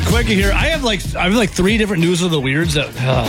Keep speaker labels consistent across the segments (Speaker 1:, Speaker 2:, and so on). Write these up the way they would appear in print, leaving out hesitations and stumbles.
Speaker 1: quickie here. I have like 3 different news of the weirds that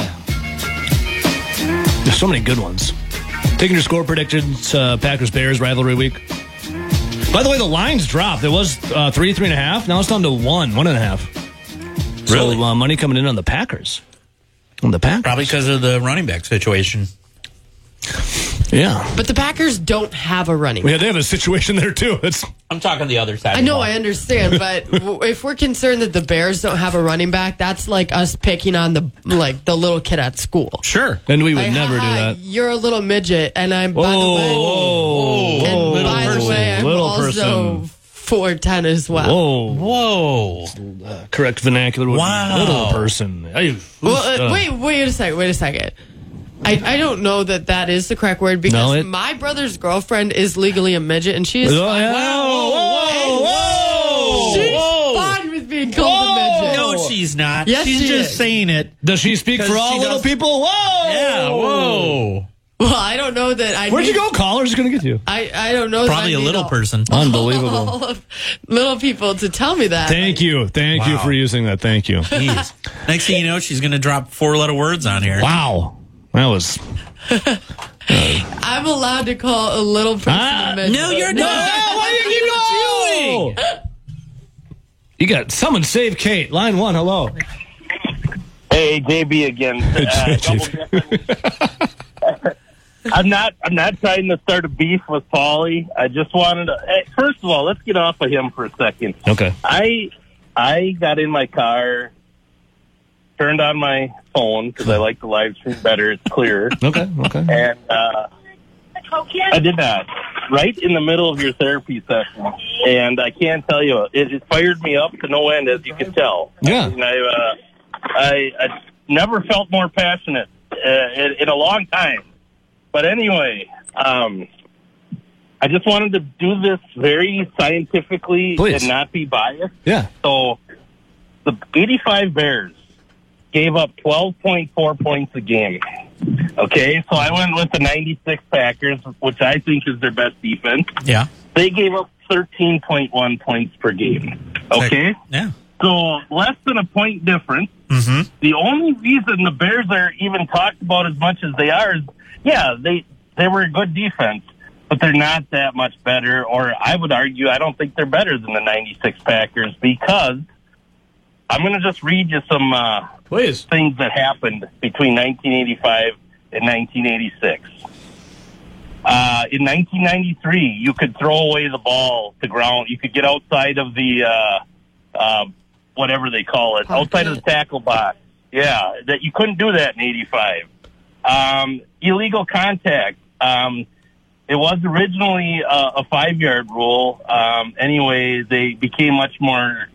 Speaker 1: there's so many good ones. Taking your score predictions, Packers Bears rivalry week. By the way, the lines dropped. It was 3.5. Now it's down to 1.5.
Speaker 2: Really?
Speaker 1: So money coming in on the Packers.
Speaker 2: Probably because of the running back situation.
Speaker 1: Yeah.
Speaker 3: But the Packers don't have a running back.
Speaker 1: Yeah, they have a situation there, too.
Speaker 2: I'm talking the other side.
Speaker 3: I know, I understand, but if we're concerned that the Bears don't have a running back, that's like us picking on the little kid at school.
Speaker 2: Sure.
Speaker 1: And we would
Speaker 3: Like,
Speaker 1: never do that.
Speaker 3: You're a little midget, and I'm, by the way, I'm
Speaker 1: little
Speaker 3: also 4'10" as well.
Speaker 2: Whoa.
Speaker 1: Correct vernacular would
Speaker 2: Wow.
Speaker 1: be little person. Hey,
Speaker 3: Wait a second. I don't know that is the correct word because my brother's girlfriend is legally a midget, and she is she's fine with being called a midget.
Speaker 2: No, she's not.
Speaker 3: Yes,
Speaker 2: she's
Speaker 3: she
Speaker 2: just
Speaker 3: is.
Speaker 2: saying it.
Speaker 1: Does she speak for all little people? Whoa!
Speaker 2: Yeah, whoa.
Speaker 3: Well, I don't know that.
Speaker 1: Where'd you go? Caller's going to get you.
Speaker 3: I don't know.
Speaker 2: Probably
Speaker 3: that I
Speaker 2: a
Speaker 3: need
Speaker 2: little person.
Speaker 1: Unbelievable.
Speaker 3: all of little people to tell me that.
Speaker 1: Thank you for using that. Thank you.
Speaker 2: Jeez. Next thing you know, she's going to drop 4-letter words on here.
Speaker 1: Wow, that was.
Speaker 3: I'm allowed to call a little person a midget.
Speaker 2: No, you're not.
Speaker 1: What are you doing? You got someone save Kate. Line 1. Hello.
Speaker 4: Hey, JB again. I'm not trying to start a beef with Paulie. I just wanted to. Hey, first of all, let's get off of him for a second.
Speaker 1: Okay.
Speaker 4: I got in my car, turned on my phone because I like the live stream better. It's clearer.
Speaker 1: Okay.
Speaker 4: And I did that right in the middle of your therapy session, and I can't tell you, it fired me up to no end, as you can tell.
Speaker 1: Yeah.
Speaker 4: And I never felt more passionate in a long time. But anyway, I just wanted to do this very scientifically and not be biased.
Speaker 1: Yeah.
Speaker 4: So the 85 Bears gave up 12.4 points a game. Okay, so I went with the 96 Packers, which I think is their best defense.
Speaker 2: Yeah.
Speaker 4: They gave up 13.1 points per game. Okay?
Speaker 2: Yeah.
Speaker 4: So less than a point difference.
Speaker 2: Mm-hmm.
Speaker 4: The only reason the Bears are even talked about as much as they are is, they were a good defense, but they're not that much better, or I would argue I don't think they're better than the 96 Packers, because I'm going to just read you some things that happened between 1985 and 1986. In 1993, you could throw away the ball to ground. You could get outside of the, whatever they call it, outside of the tackle box. Yeah, that you couldn't do that in 85. Illegal contact. It was originally a 5-yard rule. Anyway, they became much more,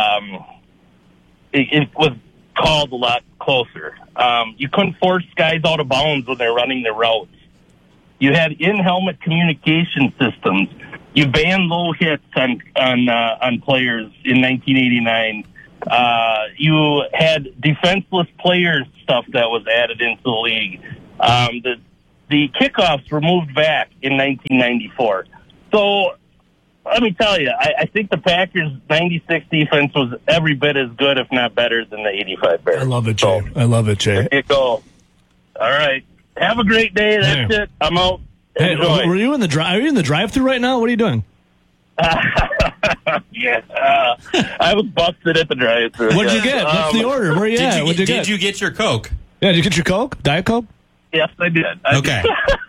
Speaker 4: it was called a lot closer. You couldn't force guys out of bounds when they're running their routes. You had in-helmet communication systems. You banned low hits on players in 1989. You had defenseless players stuff that was added into the league. The kickoffs were moved back in 1994. So let me tell you, I think the Packers' 96 defense was every bit as good, if not better, than the 85 Bears.
Speaker 1: I love it, Jay. There
Speaker 4: you go. All right. Have a great day. That's it. I'm out. Enjoy.
Speaker 1: Are you in the drive-thru right now? What are you doing?
Speaker 4: Yeah. I was busted at the drive-thru.
Speaker 1: What'd you get? What's the order? Where are you at?
Speaker 2: Did you get your Coke?
Speaker 1: Yeah, did you get your Coke? Diet Coke?
Speaker 4: Yes, I did.
Speaker 2: Okay.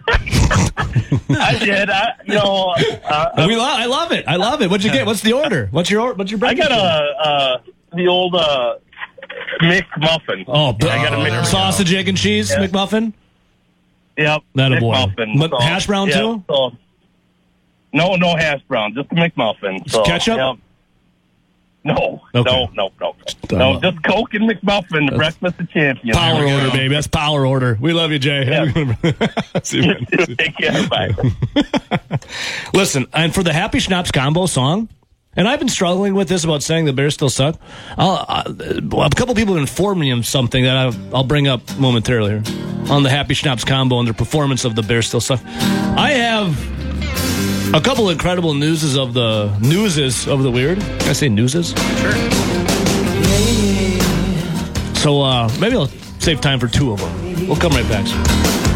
Speaker 4: I did. I
Speaker 1: love it. I love it. What'd you get? What's the order? What's your breakfast?
Speaker 4: I got the old McMuffin.
Speaker 1: Oh,
Speaker 4: I got a McMuffin.
Speaker 1: Sausage, egg, and cheese McMuffin?
Speaker 4: Yep.
Speaker 1: That a boy.
Speaker 4: McMuffin. So,
Speaker 1: hash brown too?
Speaker 4: So, no hash brown. Just a McMuffin. So,
Speaker 1: ketchup?
Speaker 4: Yep. No,
Speaker 1: okay.
Speaker 4: no, just Coke and McMuffin, the breakfast of champions.
Speaker 1: Power order, baby. That's power order. We love you, Jay.
Speaker 4: Yeah.
Speaker 1: See you, man.
Speaker 4: Take care. Bye.
Speaker 1: Listen, and for the Happy Schnapps combo song, and I've been struggling with this about saying the Bears still suck. A couple people informed me of something that I'll bring up momentarily here on the Happy Schnapps combo and their performance of the Bears still suck. I have a couple incredible newses of the weird. Can I say newses?
Speaker 2: Sure.
Speaker 1: So maybe I'll save time for two of them. We'll come right back.